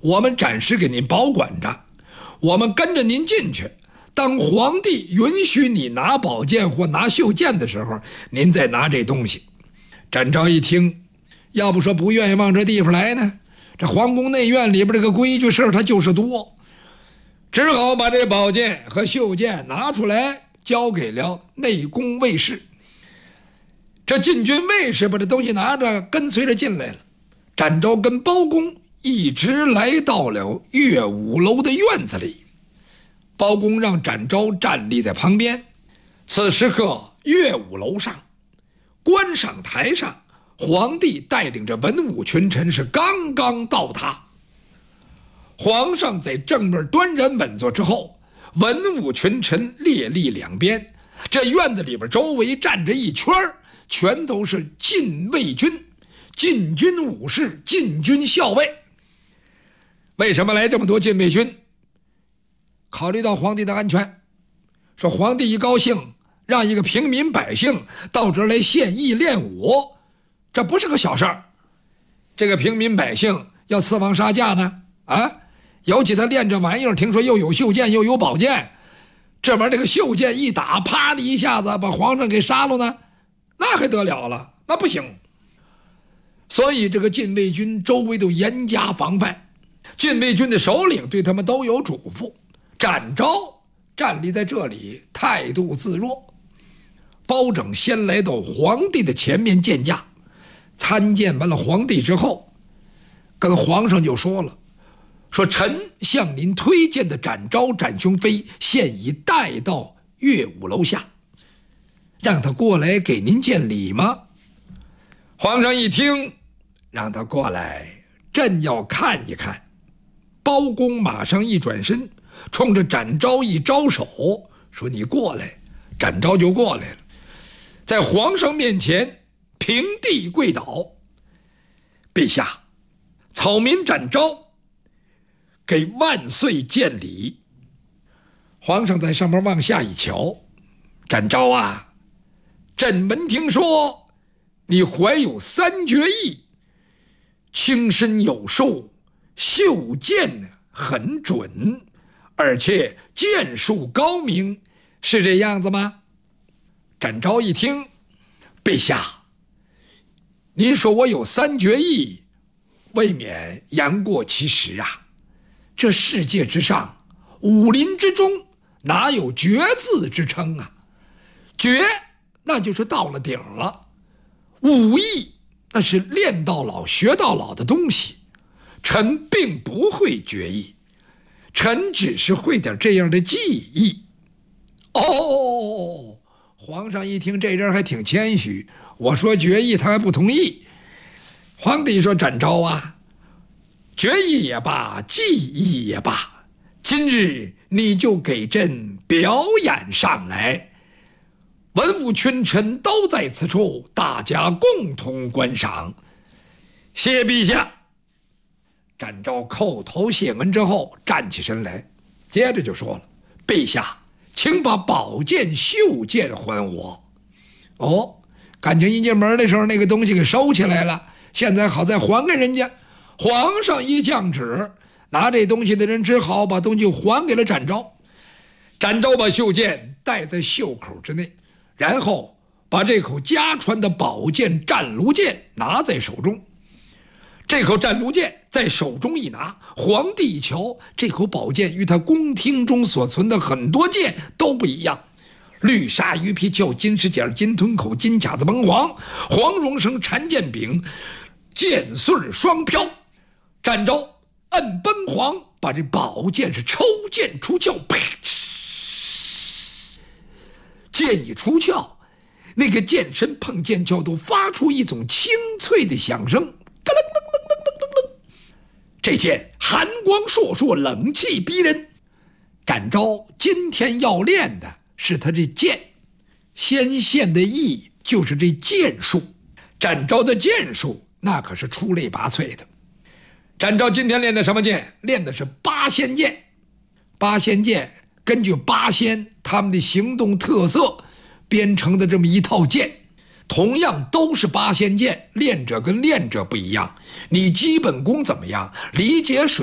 我们暂时给您保管着，我们跟着您进去。当皇帝允许你拿宝剑或拿袖剑的时候，您再拿这东西。展昭一听，要不说不愿意往这地方来呢，这皇宫内院里边这个规矩事他就是多，只好把这宝剑和袖剑拿出来交给了内宫卫士。这禁军卫士把这东西拿着跟随着进来了。展昭跟包公一直来到了乐舞楼的院子里，包公让展昭站立在旁边。此时刻，乐舞楼上观赏台上，皇帝带领着文武群臣是刚刚到达。皇上在正面端然稳坐之后，文武群臣列立两边。这院子里边周围站着一圈，全都是禁卫军、禁军武士、禁军校尉。为什么来这么多禁卫军？考虑到皇帝的安全，说皇帝一高兴，让一个平民百姓到这儿来献艺练武，这不是个小事儿。这个平民百姓要刺王杀驾呢，尤其他练这玩意儿，听说又有袖剑又有宝剑，这玩意儿这个袖剑一打，啪的一下子把皇上给杀了呢，那还得了了？那不行。所以这个禁卫军周围都严加防范，禁卫军的首领对他们都有嘱咐。展昭站立在这里，态度自若。包拯先来到皇帝的前面见驾，参见完了皇帝之后，跟皇上就说了，说臣向您推荐的展昭展雄飞现已带到乐舞楼下，让他过来给您见礼吗？皇上一听，让他过来，朕要看一看。包公马上一转身，冲着展昭一招手，说你过来。展昭就过来了，在皇上面前平地跪倒，陛下，草民展昭给万岁见礼。皇上在上面往下一瞧，展昭啊，朕闻听说你怀有3绝艺，轻身有寿，袖剑很准，而且剑术高明，是这样子吗？展昭一听，陛下，您说我有3绝艺，未免言过其实啊。这世界之上，武林之中，哪有绝字之称啊？绝那就是到了顶了，武艺那是练到老学到老的东西。臣并不会绝艺，臣只是会点这样的技艺。哦，皇上一听这人还挺谦虚，我说绝艺他还不同意。皇帝说，展昭啊，绝艺也罢，技艺也罢，今日你就给朕表演上来，文武群臣都在此处，大家共同观赏。谢陛下。展昭叩头谢恩之后，站起身来，接着就说了，陛下，请把宝剑袖剑还我。哦，感情一进门的时候那个东西给收起来了，现在好再还给人家。皇上一降旨，拿这东西的人只好把东西还给了展昭。展昭把袖剑戴在袖口之内，然后把这口家传的宝剑战卢剑拿在手中。这口战卢剑在手中一拿，皇帝一瞧，这口宝剑与他宫廷中所存的很多剑都不一样。绿鲨鱼皮鞘、金石剪、金吞口、金卡子蒙黄、黄绒绳、缠剑柄、剑穗双飘。展昭摁崩黄，把这宝剑是抽剑出鞘，啪！剑一出鞘，那个剑身碰剑鞘都发出一种清脆的响声，咯楞楞楞楞楞楞楞。这剑寒光烁烁，冷气逼人。展昭今天要练的是他这剑，先现的艺就是这剑术。展昭的剑术那可是出类拔萃的。展昭今天练的什么剑？练的是八仙剑。八仙剑根据八仙他们的行动特色编成的这么一套剑，同样都是八仙剑，练者跟练者不一样。你基本功怎么样，理解水